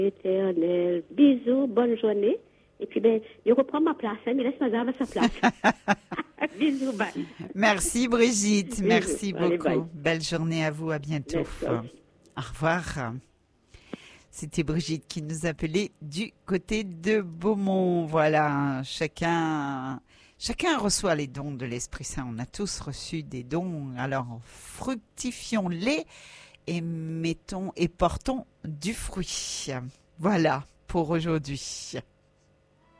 Éternel, bisous, bonne journée. Et puis, je reprends ma place, mais laisse-moi avoir sa place. Bisous, bye. Merci Brigitte, Bisous. merci Allez, beaucoup. bye. Belle journée à vous, à bientôt. Merci. Au revoir. C'était Brigitte qui nous appelait du côté de Beaumont. Voilà, chacun reçoit les dons de l'Esprit Saint. On a tous reçu des dons. Alors, fructifions-les et portons du fruit. Voilà pour aujourd'hui.